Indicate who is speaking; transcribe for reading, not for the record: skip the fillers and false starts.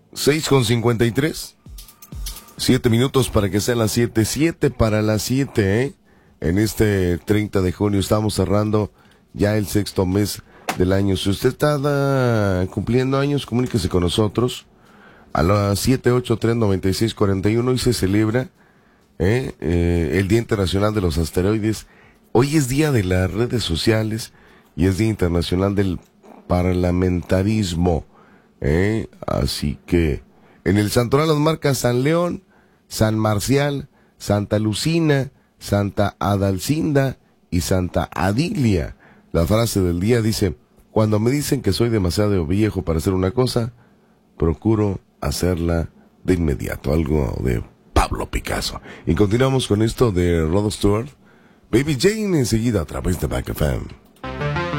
Speaker 1: 6:53. 7 minutos para que sean las 7. 7 para las 7, ¿eh? En este 30 de junio estamos cerrando ya el sexto mes del año. Si usted está cumpliendo años, comuníquese con nosotros a las 783-9641 y se celebra el Día Internacional de los Asteroides. Hoy es día de las redes sociales y es Día Internacional del Parlamentarismo. Así que en el santoral las marcas San León, San Marcial, Santa Lucina, Santa Adalcinda y Santa Adilia. La frase del día dice: cuando me dicen que soy demasiado viejo para hacer una cosa, procuro hacerla de inmediato. Algo de Pablo Picasso. Y continuamos con esto de Rod Stewart, Baby Jane, enseguida a través de Back FM.